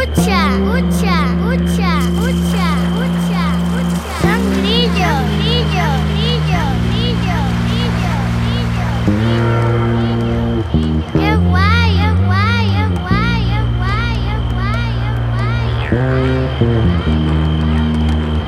Ucha, ucha, ucha, ucha, ucha, ucha. Son grillos, grillos, grillos, grillos, grillos, grillos, grillos. Qué guay, qué guay, qué guay, qué guay, qué guay, qué guay.